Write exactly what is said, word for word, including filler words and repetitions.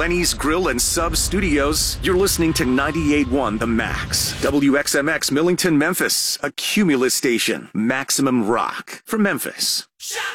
Lenny's Grill and Sub Studios, you're listening to ninety-eight point one The Max. W X M X Millington, Memphis, a Cumulus station. Maximum rock from Memphis. Shout!